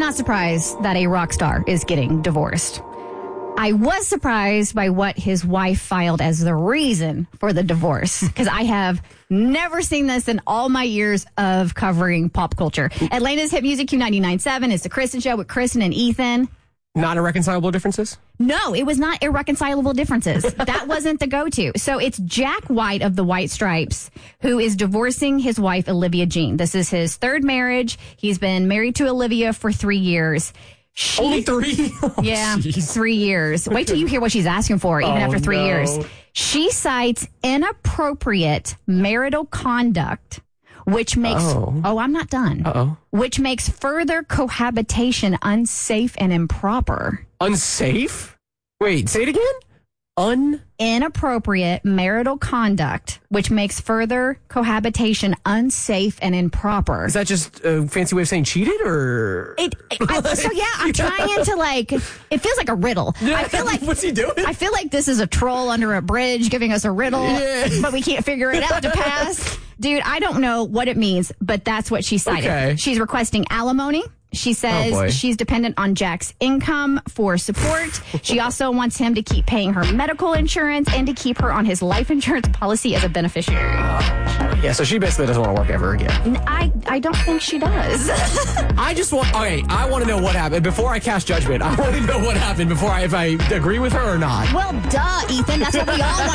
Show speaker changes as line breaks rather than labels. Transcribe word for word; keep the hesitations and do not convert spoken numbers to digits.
not surprised that a rock star is getting divorced. I was surprised by what his wife filed as the reason for the divorce, because I have never seen this in all my years of covering pop culture. Atlanta's Hit Music Q ninety-nine point seven. It's the Kristen Show with Kristen and Ethan.
Not irreconcilable differences?
No, it was not irreconcilable differences. That wasn't the go-to. So it's Jack White of the White Stripes who is divorcing his wife, Olivia Jean. This is his third marriage. He's been married to Olivia for three years. She,
Only three? Oh,
yeah,
geez.
three years. Wait till you hear what she's asking for, even
Oh,
after three
no.
years. She cites inappropriate marital conduct, which makes,
Oh.
oh, I'm not done.
Uh-oh.
Which makes further cohabitation unsafe and improper.
Unsafe? Wait, say it again? Un...
Inappropriate marital conduct, which makes further cohabitation unsafe and improper.
Is that just a fancy way of saying cheated, or...
It, I, so yeah, I'm trying to like, it feels like a riddle. I feel like,
What's he doing?
I feel like this is a troll under a bridge giving us a riddle,
Yeah.
but we can't figure it out to pass. Dude, I don't know what it means, but that's what she cited.
Okay.
She's requesting alimony. She says
Oh, boy.
she's dependent on Jack's income for support. She also wants him to keep paying her medical insurance and to keep her on his life insurance policy as a beneficiary.
Yeah, so she basically doesn't want to work ever again.
N- I, I don't think she does.
I just want... Okay, I want to know what happened. Before I cast judgment, I want to know what happened before I... if I agree with her or not.
Well, duh, Ethan. That's what we all want.